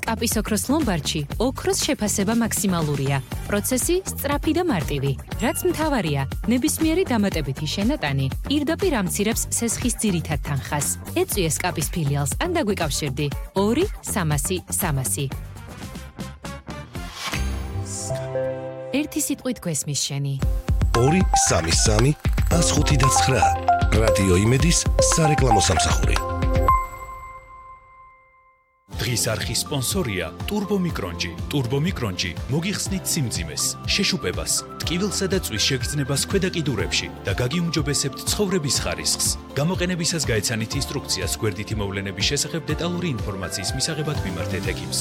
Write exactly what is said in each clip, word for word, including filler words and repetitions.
კაპის ოქროს ლომბარდში ოქროს შეფასება მაქსიმალურია. პროცესი სწრაფი და მარტივი. რაც მთავარია, ნებისმიერი დამატებითი შენატანი პირდაპირ ამცირებს სესხის ძირითად თანხას. ეწვიეს კაპის ფილიალს ან დაგვიკავშირდი ორი სამასი სამასი. ერთი სიტყვით გვესმის შენი. ორი სამი სამი ას ხუთი და ცხრა. რადიო იმედის სარეკლამო სამსახური. დღის არხის სპონსორია Turbo Micronji. Turbo Micronji მოგიხსნით სიმძიმეს, შეშუპებას, ტკივილსა და წვის შეგრძნებას ქვედა კიდურებში და გაგიუმჯობესებთ ცხოვრების ხარისხს. გამოყენებისას გაეცანით ინსტრუქციას გვერდითი მოვლენების შესახებ დეტალური ინფორმაციის მისაღებად მიმართეთ ექიმს.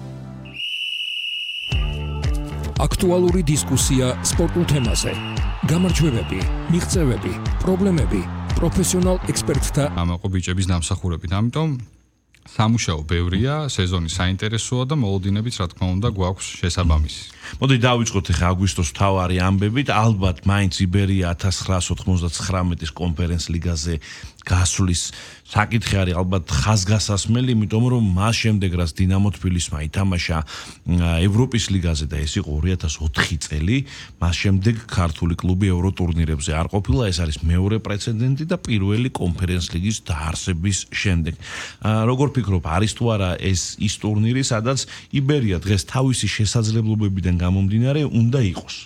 აქტუალური დისკუსია სპორტულ თემაზე. გამარჯვებები, მიღწევები, პრობლემები, პროფესიონალ ექსპერტთა ამაყო ბიჭების დამსახურებით. ამიტომ სამუშაო ბევრია, სეზონი საინტერესოა და მოლოდინებიც რა თქმა უნდა გვაქვს შესაბამისი. მოდი დავიწყოთ ახლა აგვისტოს მთავარი ამბებით. ალბათ მაინც იბერია ათას ცხრაას ოთხმოცდათხრამეტის კონფერენს ლიგაზე გასვლის საკითხი არის ალბათ ხაზგასასმელი, იმიტომ რომ მას შემდეგ რაც დინამო თბილისმა ითამაშა ევროპის ლიგაზე და ეს იყო ორი ათას ოთხი წელი, მას შემდეგ ქართული კლუბი ევროტურნირებზე არ ყოფილა, ეს არის მეორე პრეცედენტი და პირველი კონფერენს ლიგის დაარსების შემდეგ. როგორ ფიქრობ, არის თუ არა ეს ის ტურნირი, სადაც იბერია დღეს თავისი შესაძლებლობებიდან გამომდინარე უნდა იყოს?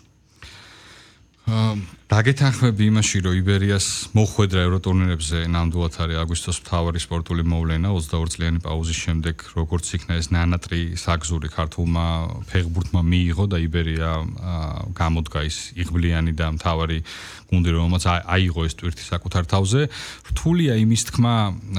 დაგეთანხმები იმაში, რომ იბერიას მოხვედრა ევროტურნირებზე ნამდვილად არის აგვისტოს მთავარი სპორტული მოვლენა ოცდაორი წლიანი პაუზის შემდეგ, როგორც იქნა ეს ნანატრი საგზური ქართულმა ფეხბურთმა მიიღო და იბერია გამოდგა ის იღბლიანი და მთავარი გუნდი, რომელმაც აიღო ეს ტვირთი საკუთარ თავზე. რთულია იმის თქმა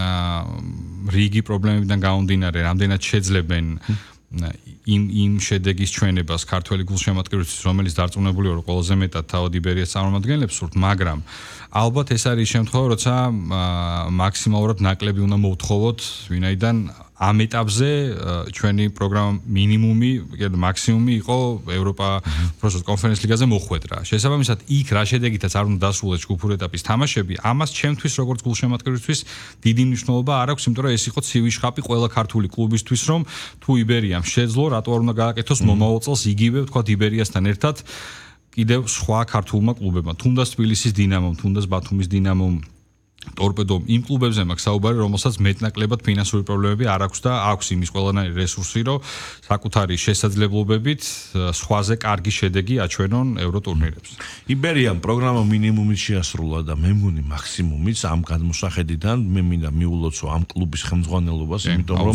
რიგი პრობლემებიდან გამომდინარე, რამდენად შეძლებენ იმ იმ შედეგის ჩვენებას ქართველი გულშემატკივრისთვის, რომელიც დარწმუნებული ვარ, ყველაზე მეტად თავად იბერიას წარმომადგენლებს სურთ, მაგრამ ალბათ ეს არის შემთხვევა, როცა მაქსიმალურად ნაკლები უნდა მოვთხოვოთ, ვინაიდან ამ ეტაპზე ჩვენი პროგრამა მინიმუმი, კიდე მაქსიმუმი იყო ევროპა პროსტ კონფერენს ლიგაზე მოხვედრა. შესაბამისად, იქ რა შედეგითაც არ უნდა დასრულდეს ჯგუფურ ეტაპის თამაშები, ამას ჩემთვის როგორც გულშემატკივრისთვის დიდი მნიშვნელობა არ აქვს, იმიტომ რომ ეს იყო ცივი შხაპი ყველა ქართული კლუბისთვის, რომ თუ იბერიამ შეძლო, რატო არ უნდა გააკეთოს მომავალ წელს იგივე, ვთქვათ, იბერიასთან ერთად კიდევ სხვა ქართულმა კლუბებმა, თუნდაც თბილისის დინამომ, თუნდაც ბათუმის დინამომ, ტორპედომ, იმ კლუბებზე მაქვს საუბარი, რომელსაც მეტნაკლებად ფინანსური პრობლემები არ აქვს და აქვს იმის ყველანაირი რესურსი, რომ საკუთარი შესაძლებლობებით სხვაზე კარგი შედეგი აჩვენონ ევროტურნირებს. იბერიამ პროგრამა მინიმუმით შეასრულა და მე მგონი მაქსიმუმიც ამ გადმოსახედიდან მე მინდა მიულოცო ამ კლუბის ხელმძღვანელობას, იმიტომ რომ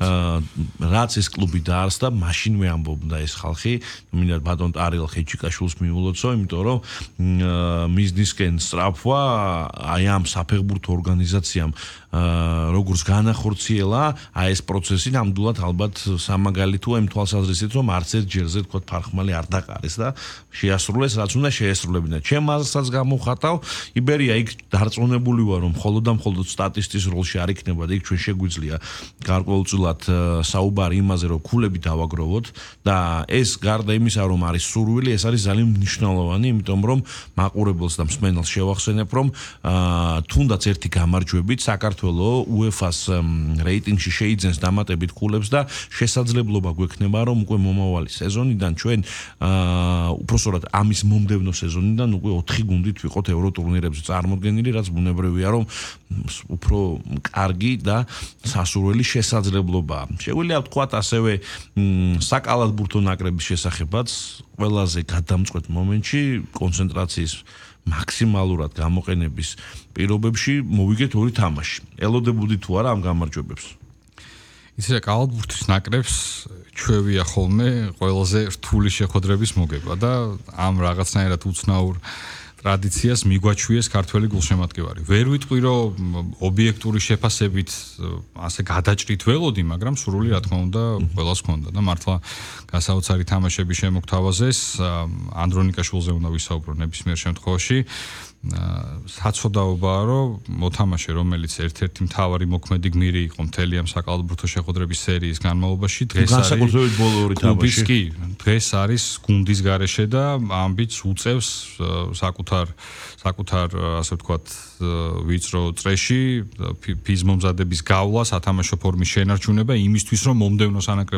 რაც ეს კლუბი დაარსდა, მაშინვე ამბობდა ეს ხალხი, მინდა ბატონ ტარიელ ხეჩიკაშვილს მიულოცო, იმიტომ რომ მიზნისკენ სწრაფვა აი ამ საფეხბურთო ორგანიზაციამ როგორც განახორციელა აი ეს პროცესი, ნამდვილად ალბათ სამაგალითოა იმ თვალსაზრისით, რომ არც ერთ ჯერზე თქვა ფარხმალი არ დაყარეს და შეასრულეს რაც უნდა შეესრულებინა. ჩემ აზრსაც გამოვხატავ, იბერია იქ დარწმუნებული ვარ, რომ მხოლოდ და მხოლოდ სტატისტის როლში არ იქნება და იქ ჩვენ შეგვიძლია გარკვეულწილად საუბარი იმაზე, რომ ქულები დავაგროვოთ და ეს გარდა იმისა, რომ არის სურვილი, ეს არის ძალიან მნიშვნელოვანი, იმიტომ რომ მაყურებელს და მსმენელს შევახსენებ, რომ თუნდაც ერთი გამარჯვებით საქართველოს უეფას რეიტინგში შეიძენს დამატებით ქულებს და შესაძლებლობა გვექნება, რომ უკვე მომავალი სეზონიდან ჩვენ უпроსტად ამის მომდევნო სეზონიდან უკვე ოთხი გუნდით ვიყოთ ევროტურნირებზე წარმოდგენილი, რაც ბუნებრივია, რომ უფრო კარგი და სასურველი შესაძლებლობაა. შეგვიძლია ვთქვათ ასევე საკალათბურთო ნაკრების შესახებაც ყველაზე გადამწყვეტ მომენტში კონცენტრაციის მაქსიმალურად გამოყენების პირობებში მოვიგეთ ორი თამაში. ელოდებოდი თუ არა ამ გამარჯვებებს? იცი, კალათბურთის ნაკრებს ჩვევია ხოლმე ყველაზე რთული შეხვედრების მოგება და ამ რაღაცნაირად უცნაურ ტრადიციას მიგვაჩვიეს ქართველი გულშემატკივარი. ვერ ვიტყვი, რომ ობიექტური შეფასებით ასე გადაჭრით ველოდი, მაგრამ სრული რა თქმა უნდა ყველას ჰქონდა და მართლა გასაოცარი თამაშები შემოგთავაზეს. ანდრონიკაშვილზე უნდა ვისაუბრო ნებისმიერ შემთხვევაში. საცოდაობაა, რომ მოთამაშე, რომელიც ერთ-ერთი მთავარი მოქმედი გმირი იყო მთელი ამ საკალათბურთო შეხვედრების სერიის განმავლობაში, დღეს არის განსაკუთრებით ბოლო ორი თამაში. კი, დღეს არის გუნდის გარეშე და ამბიც უწევს საკუთარ საკუთარ ასე ვთქვათ ვიწრო წრეში ფიზმომზადების გავლა, სათამაშო ფორმის შენარჩუნება იმისთვის, რომ მომდევნო სანაკრებო